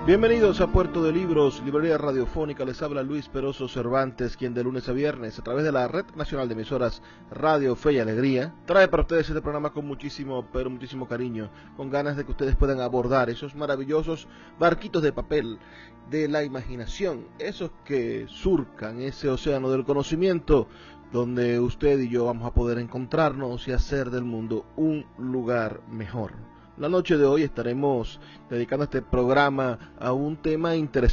Bienvenidos a Puerto de Libros, librería radiofónica. Les habla Luis Peroso Cervantes, quien de lunes a viernes, a través de la Red Nacional de Emisoras Radio Fe y Alegría, trae para ustedes este programa con muchísimo, pero muchísimo cariño, con ganas de que ustedes puedan abordar esos maravillosos barquitos de papel de la imaginación, esos que surcan ese océano del conocimiento, donde usted y yo vamos a poder encontrarnos y hacer del mundo un lugar mejor. La noche de hoy estaremos dedicando este programa a un tema interesante.